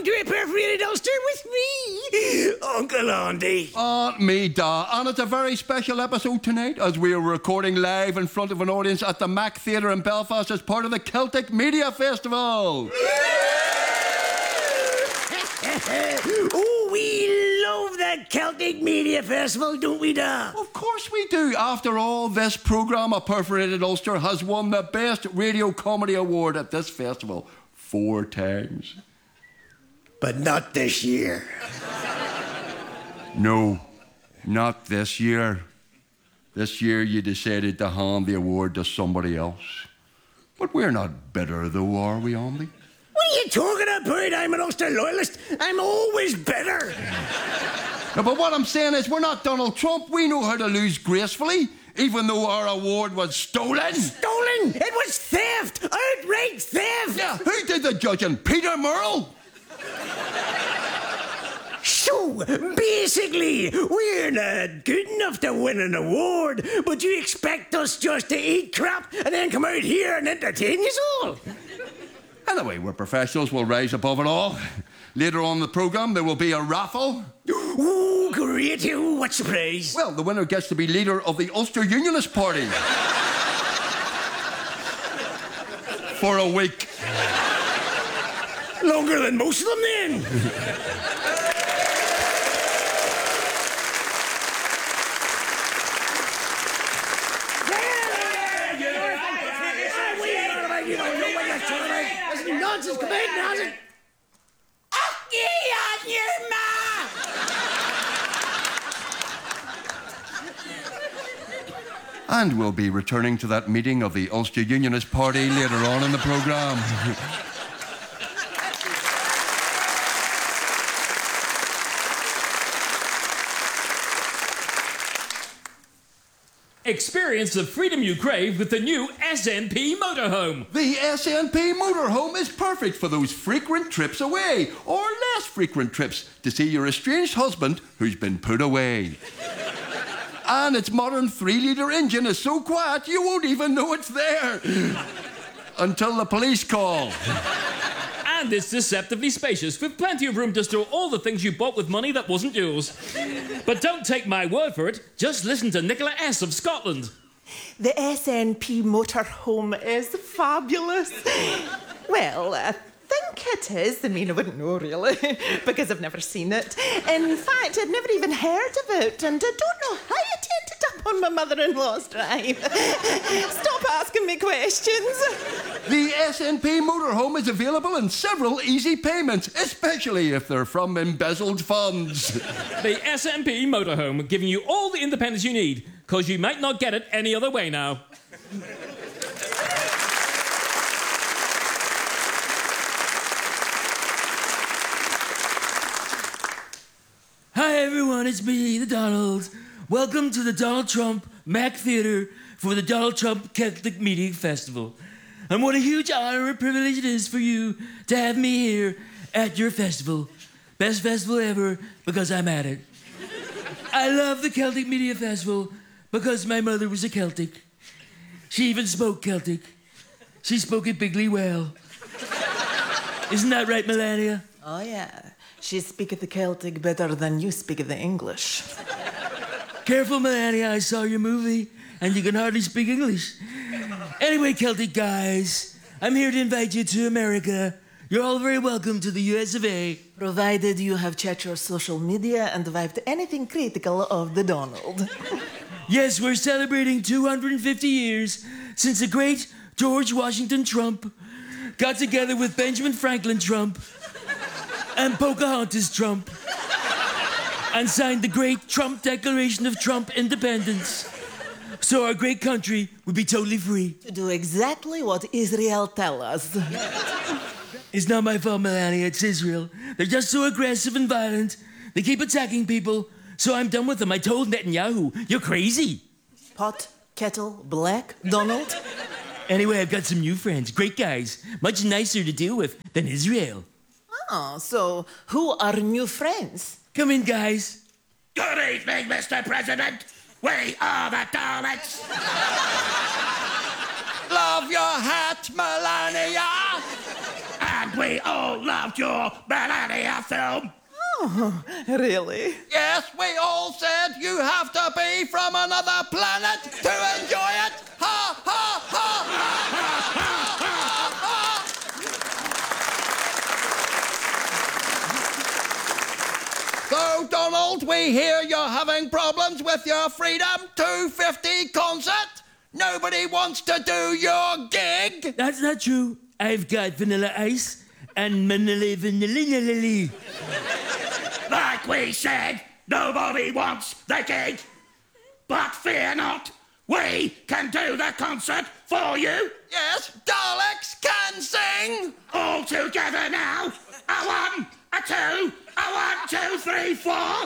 to a perforated ulster with me, Uncle Andy. Aunt me, da. And it's a very special episode tonight as we are recording live in front of an audience at the Mac Theatre in Belfast as part of the Celtic Media Festival. Oh, we love the Celtic Media Festival, don't we, da? Of course we do. After all, this programme, A Perforated Ulster, has won the Best Radio Comedy Award at this festival 4 times. But not this year. No, not this year. This year you decided to hand the award to somebody else. But we're not bitter though, are we, Andy? What are you talking about? I'm an Ulster loyalist. I'm always bitter. No, but what I'm saying is we're not Donald Trump. We know how to lose gracefully, even though our award was stolen. Stolen? It was theft. Outright theft. Yeah, who did the judging? Peter Murrell? So, basically, we're not good enough to win an award, but you expect us just to eat crap and then come out here and entertain you all? Anyway, we're professionals. We'll rise above it all. Later on in the programme, there will be a raffle. Oh, great. Oh, what surprise. Well, the winner gets to be leader of the Ulster Unionist Party. For a week. Longer than most of them, then. Nonsense, come in, nonsense. On your ma! And we'll be returning to that meeting of the Ulster Unionist Party later on in the programme. Experience the freedom you crave with the new SNP motorhome. The SNP motorhome is perfect for those frequent trips away or less frequent trips to see your estranged husband who's been put away. And its modern 3-litre engine is so quiet you won't even know it's there until the police call. And it's deceptively spacious with plenty of room to store all the things you bought with money that wasn't yours. But don't take my word for it. Just listen to Nicola S. of Scotland. The SNP motorhome is fabulous. Well, I think it is. I mean, I wouldn't know really, because I've never seen it. In fact, I'd never even heard of it, and I don't know how it ended up on my mother-in-law's drive. Stop asking me questions. The SNP motorhome is available in several easy payments, especially if they're from embezzled funds. The SNP motorhome, giving you all the independence you need, because you might not get it any other way now. Hi everyone, it's me, the Donald. Welcome to the Donald Trump Mac Theatre for the Donald Trump Celtic Media Festival. And what a huge honor and privilege it is for you to have me here at your festival. Best festival ever, because I'm at it. I love the Celtic Media Festival because my mother was a Celtic. She even spoke Celtic. She spoke it bigly well. Isn't that right, Melania? Oh, yeah. She speaketh the Celtic better than you speak the English. Careful, Melania, I saw your movie, and you can hardly speak English. Anyway, Celtic guys, I'm here to invite you to America. You're all very welcome to the US of A. Provided you have checked your social media and wiped anything critical of the Donald. Yes, we're celebrating 250 years since the great George Washington Trump got together with Benjamin Franklin Trump and Pocahontas Trump and signed the great Trump Declaration of Trump Independence. So our great country would be totally free. To do exactly what Israel tell us. It's not my fault, Melania. It's Israel. They're just so aggressive and violent. They keep attacking people. So I'm done with them. I told Netanyahu, you're crazy. Pot, kettle, black, Donald. Anyway, I've got some new friends. Great guys. Much nicer to deal with than Israel. Oh, so who are new friends? Come in, guys. Good evening, Mr. President. We are the Daleks. Love your hat, Melania. And And we all loved your Melania film. Oh, really? Yes, we all said you have to be from another planet to enjoy it. Ha, ha, ha, ha, ha, ha. So, Donald, we hear you're having problems with your Freedom 250 concert. Nobody wants to do your gig. That's not true. I've got Vanilla Ice and Vanilla. Like we said, nobody wants the gig. But fear not, we can do the concert for you. Yes, Daleks can sing. All together now. A 1, a 2, a 1, 2, 3, 4.